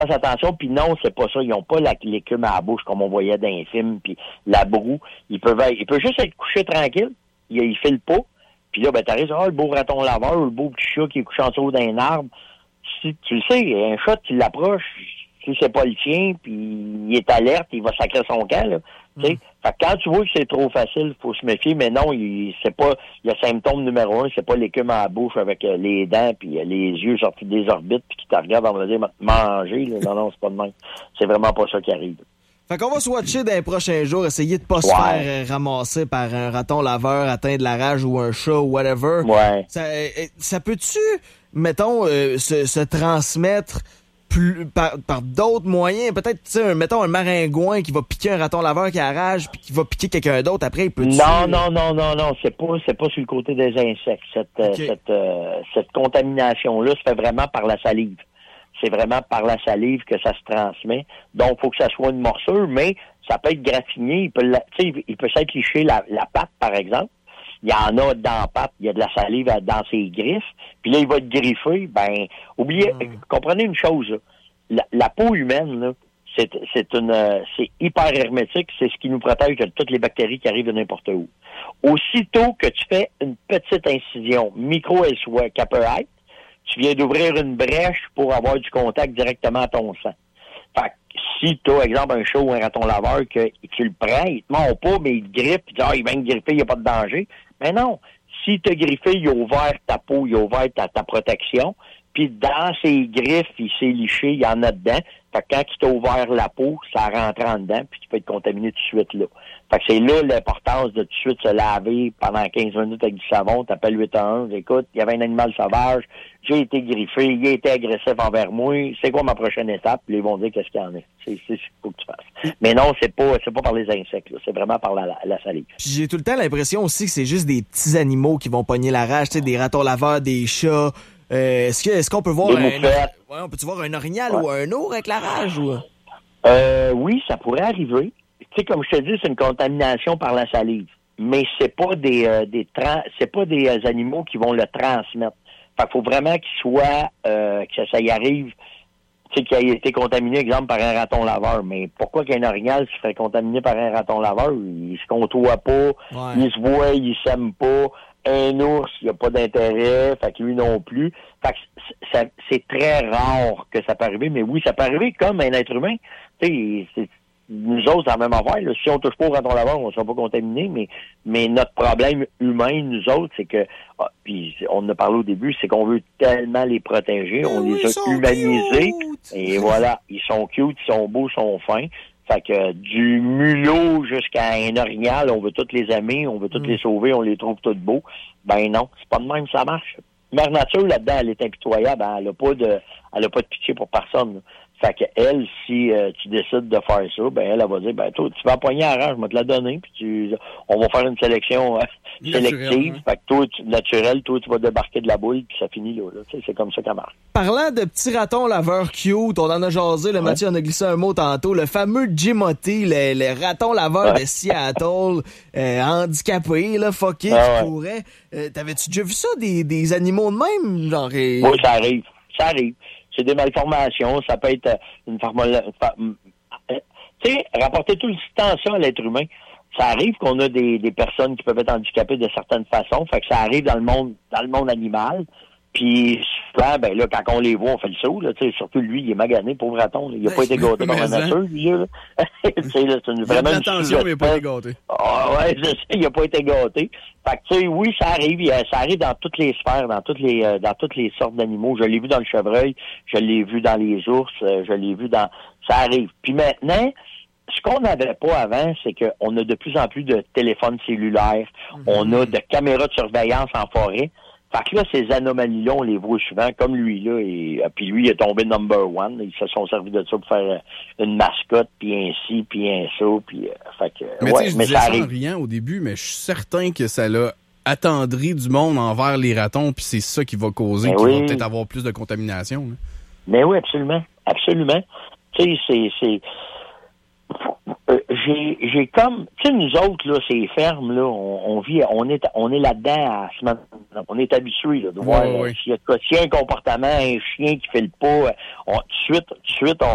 attention, puis non, c'est pas ça. Ils ont pas l'écume à la bouche comme on voyait dans les films, puis la broue. Il peut juste être couché tranquille. Il file pas. Puis là, ben, t'arrives, le beau raton laveur ou le beau petit chat qui est couché en dessous d'un arbre. Si tu le sais, un chat, tu l'approches, si c'est pas le tien, puis il est alerte, il va sacrer son camp, là. Fait que quand tu vois que c'est trop facile, faut se méfier, mais non, c'est pas le symptôme numéro 1, c'est pas l'écume à la bouche avec les dents puis les yeux sortis des orbites puis qui te regardent en me dire manger, là. Non, c'est pas de même. C'est vraiment pas ça qui arrive. Fait qu'on va se watcher dans les prochains jours, essayer de pas se faire ramasser par un raton laveur atteint de la rage ou un chat ou whatever. Ouais. Ça peut-tu, mettons, se transmettre par d'autres moyens? Peut-être, tu sais, mettons un maringouin qui va piquer un raton laveur qui a la rage puis qui va piquer quelqu'un d'autre après, il peut tuer. Non, c'est pas sur le côté des insectes. Cette contamination-là se fait vraiment par la salive. C'est vraiment par la salive que ça se transmet. Donc, il faut que ça soit une morsure, mais ça peut être graffiné. Il peut s'être liché la patte, par exemple. Il y en a dans la patte, il y a de la salive dans ses griffes. Puis là, il va être griffé. Ben, comprenez une chose, là. La peau humaine, là, c'est hyper hermétique. C'est ce qui nous protège de toutes les bactéries qui arrivent de n'importe où. Aussitôt que tu fais une petite incision, micro elle soit, qu'elle peut être, tu viens d'ouvrir une brèche pour avoir du contact directement à ton sang. Fait que si tu as, exemple, un chat ou un raton laveur que tu le prends, il te mord pas, mais il te griffe, puis il va me griffer, il n'y a pas de danger. Mais non, si tu as griffé, il a ouvert ta peau, il a ouvert ta protection, puis dans ses griffes, il s'est liché, il y en a dedans. Fait que quand il t'a ouvert la peau, ça rentre en dedans, puis tu peux être contaminé tout de suite là. Fait que c'est là l'importance de tout de suite se laver pendant 15 minutes avec du savon. T'appelles 811, écoute, il y avait un animal sauvage, j'ai été griffé, il a été agressif envers moi, c'est quoi ma prochaine étape? Puis ils vont dire qu'est-ce qu'il y en a. C'est ce qu'il faut que tu fasses. Mais non, c'est pas par les insectes, là. C'est vraiment par la salive. Puis j'ai tout le temps l'impression aussi que c'est juste des petits animaux qui vont pogner la rage, tu sais, des ratons laveurs, des chats. Est-ce qu'on peut voir on peut-tu voir un orignal ou un ours avec la rage ou? Oui, ça pourrait arriver. Tu sais, comme je te dis, c'est une contamination par la salive. Mais c'est pas c'est pas des animaux qui vont le transmettre. Fait qu'il faut vraiment qu'il soit que ça y arrive, tu sais, qu'il ait été contaminé, exemple, par un raton laveur. Mais pourquoi qu'un orignal se ferait contaminer par un raton laveur? Il se côtoie pas, il se voit, il s'aime pas. Un ours, il n'y a pas d'intérêt, fait que lui non plus. Fait que c'est très rare que ça peut arriver, mais oui, ça peut arriver comme un être humain. Tu sais, nous autres, c'est la même affaire. Là. Si on touche pas au raton laveur, on ne sera pas contaminés, mais notre problème humain, nous autres, c'est que, puis on en a parlé au début, c'est qu'on veut tellement les protéger, on les a humanisés, et voilà, ils sont cute, ils sont beaux, ils sont fins. Fait que du mulot jusqu'à un orignal, on veut tous les aimer, on veut tous les sauver, on les trouve tous beaux. Ben non, c'est pas de même ça marche. Mère Nature, là-dedans, elle est impitoyable. Elle a pas de pitié pour personne. Là. Fait que elle, si tu décides de faire ça, ben elle va dire, ben toi, tu vas pogner à rage, je vais te la donner, puis on va faire une sélection sélective. Fait que toi, naturel, toi, tu vas débarquer de la boule, puis ça finit là. Tu sais, c'est comme ça qu'elle marche. Parlant de petits ratons laveurs cute, on en a jasé, le Mathieu en a glissé un mot tantôt, le fameux Jimoty, les ratons laveurs de Seattle, handicapés, là, fuckés, qui pourraient. T'avais-tu déjà vu ça, des animaux de même? Genre, Oui, ça arrive. C'est des malformations, ça peut être une tu sais, rapporter tout le temps ça à l'être humain. Ça arrive qu'on a des personnes qui peuvent être handicapées de certaines façons, fait que ça arrive dans le monde animal. Puis souvent, ben là, quand on les voit, on fait le saut, là, tu sais, surtout lui, il est magané, pauvre raton, là. Il a pas été gâté par la nature, lui, là. Tu sais, là, c'est vraiment une attention, mais il a pas été gâté. Ah ouais, je sais, il a pas été gâté. Fait que, tu sais, oui, ça arrive dans toutes les sphères, dans toutes les sortes d'animaux. Je l'ai vu dans le chevreuil, je l'ai vu dans les ours, je l'ai vu ça arrive. Puis maintenant, ce qu'on n'avait pas avant, c'est qu'on a de plus en plus de téléphones cellulaires, on a de caméras de surveillance en forêt. Fait que là, ces anomalies-là, on les voit souvent, comme lui-là, et puis lui, il est tombé number one. Ils se sont servis de ça pour faire une mascotte, puis un ci, puis un ça, puis fait que... Mais tu sais, je disais ça en riant au début, mais je suis certain que ça l'a attendri du monde envers les ratons, puis c'est ça qui va causer qu'il va peut-être avoir plus de contamination. Là. Mais oui, absolument. Absolument. Tu sais, c'est... j'ai comme, tu sais, nous autres, là, ces fermes, là, on vit, on est là-dedans, on est habitués, là, de voir, s'il y a un comportement, un chien qui fait le pas, tout de suite,